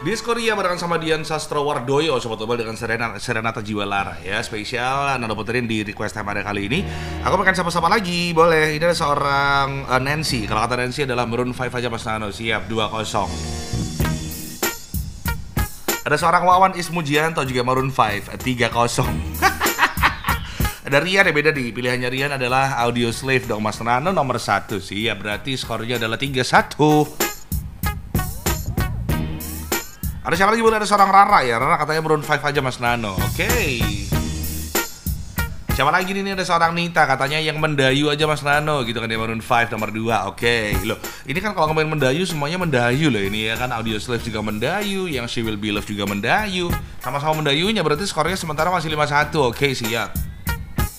Diskoria barengan sama Dian Sastrowardoyo, Sobat Obel dengan Serenata Jiwa Lara ya. Spesial Nando puterin di request time pada kali ini. Aku makan sama-sama lagi, boleh. Ini ada seorang Nancy. Kalau kata Nancy adalah Maroon 5 aja Mas Nano. Siap, 2-0. Ada seorang Wawan Ismujianto juga Maroon 5, 3-0. Ada Rian ya, beda nih. Pilihannya Rian adalah Audio Slave dong Mas Nano nomor 1. Siap, berarti skornya adalah 3-1. Ada siapa lagi? Boleh ada seorang Rara ya. Rara katanya Maroon 5 aja Mas Nano. Oke. Siapa lagi nih? Ada seorang Nita katanya yang mendayu aja Mas Nano gitu kan, dia Maroon 5 nomor 2. Oke. Loh, ini kan kalau ngomongin mendayu semuanya mendayu loh ini ya kan. Audio Slave juga mendayu, yang She Will Be Loved juga mendayu. Sama-sama mendayunya berarti skornya sementara masih 5-1. Oke, siap.